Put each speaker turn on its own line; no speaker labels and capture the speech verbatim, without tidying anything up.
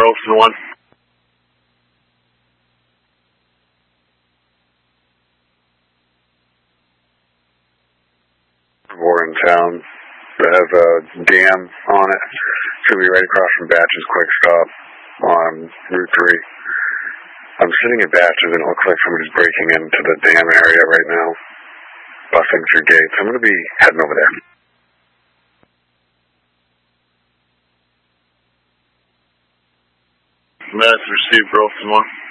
Burleson one. War in town that has a dam on it. It's going to be right across from Batch's Quick Stop on Route three. I'm sitting at Batch's and it looks like somebody's breaking into the dam area right now, busting through gates. I'm going to be heading over there. Message received, Burleson one.